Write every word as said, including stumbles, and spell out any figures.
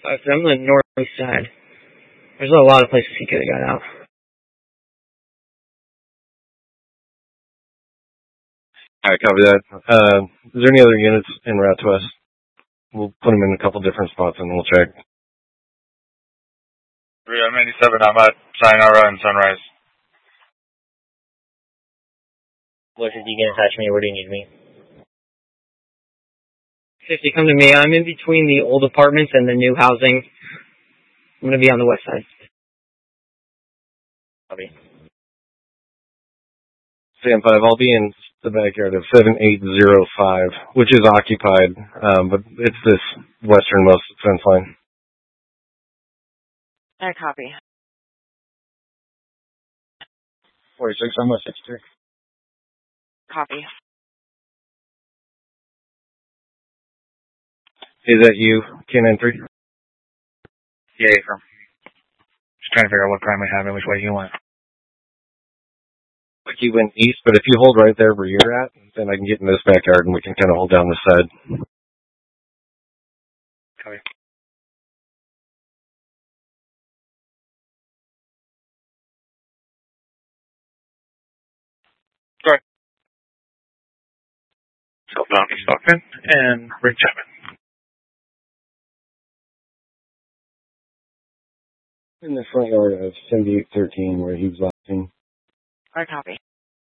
Uh, so I'm on the northeast side. There's a lot of places he could have got out. Alright, copy that. Uh, is there any other units en route to us? We'll put them in a couple different spots and we'll check. three M eighty-seven, I'm at Sayonara and Sunrise. What did you get in touch with me? Where do you need me? fifty, come to me. I'm in between the old apartments and the new housing. I'm going to be on the west side. Copy. Sam five, I'll be in the backyard of seven eight zero five, which is occupied, um, but it's this westernmost fence line. I copy. forty-six, I'm with sixty-three. Copy. Is that you, K nine three? Yeah, from. Just trying to figure out what crime we have and which way you went. Like you went east, but if you hold right there where you're at, then I can get in this backyard and we can kind of hold down this side. Copy. Go ahead. Let's go down East Stockton and Rick Chapman. In the front yard of seventy-eight thirteen where he was last seen. I copy.